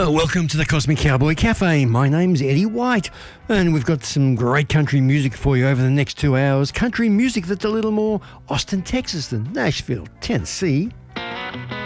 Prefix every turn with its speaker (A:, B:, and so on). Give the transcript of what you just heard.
A: Well, welcome to the Cosmic Cowboy Cafe. My name's Eddie White, and we've got some great country music for you over the next 2 hours. Country music that's a little more Austin, Texas than Nashville, Tennessee.